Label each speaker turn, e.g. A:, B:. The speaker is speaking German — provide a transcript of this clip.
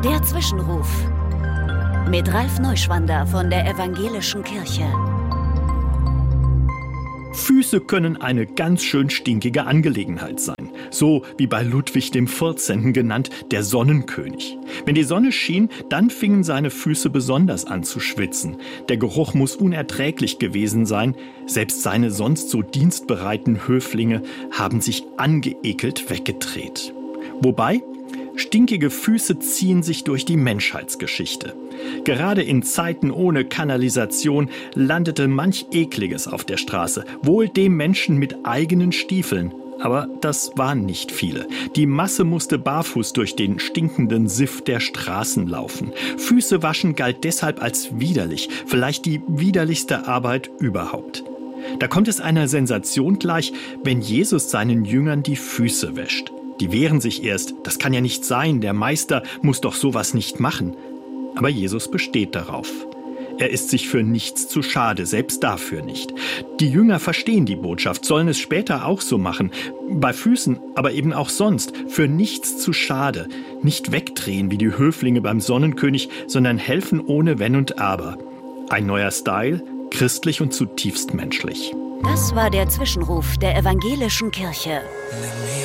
A: Der Zwischenruf mit Ralf Neuschwander von der Evangelischen Kirche.
B: Füße können eine ganz schön stinkige Angelegenheit sein. So wie bei Ludwig XIV. Genannt, der Sonnenkönig. Wenn die Sonne schien, dann fingen seine Füße besonders an zu schwitzen. Der Geruch muss unerträglich gewesen sein. Selbst seine sonst so dienstbereiten Höflinge haben sich angeekelt weggedreht. Wobei, stinkige Füße ziehen sich durch die Menschheitsgeschichte. Gerade in Zeiten ohne Kanalisation landete manch Ekliges auf der Straße, wohl dem Menschen mit eigenen Stiefeln. Aber das waren nicht viele. Die Masse musste barfuß durch den stinkenden Siff der Straßen laufen. Füße waschen galt deshalb als widerlich, vielleicht die widerlichste Arbeit überhaupt. Da kommt es einer Sensation gleich, wenn Jesus seinen Jüngern die Füße wäscht. Die wehren sich erst, das kann ja nicht sein, der Meister muss doch sowas nicht machen. Aber Jesus besteht darauf. Er ist sich für nichts zu schade, selbst dafür nicht. Die Jünger verstehen die Botschaft, sollen es später auch so machen. Bei Füßen, aber eben auch sonst, für nichts zu schade. Nicht wegdrehen wie die Höflinge beim Sonnenkönig, sondern helfen ohne Wenn und Aber. Ein neuer Style, christlich und zutiefst menschlich.
A: Das war der Zwischenruf der Evangelischen Kirche.